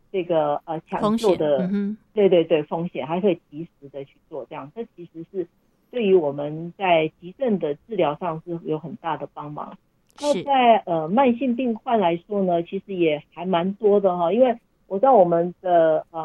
这个抢救的，对对对，风险，还可以及时的去做这样，这其实是对于我们在急症的治疗上是有很大的帮忙。那在慢性病患来说呢，其实也还蛮多的哈，因为我知道我们的